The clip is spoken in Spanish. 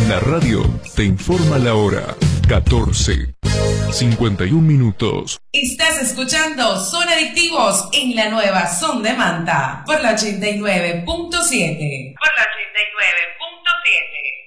La radio te informa la hora. 14:51. Estás escuchando Son Adictivos en la nueva Son de Manta por la 89.7.